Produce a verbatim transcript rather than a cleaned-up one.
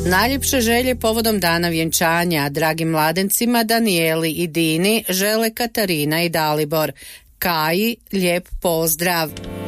Najljepše želje povodom dana vjenčanja dragim mladencima Danijeli i Dini žele Katarina i Dalibor. Kaji lijep pozdrav.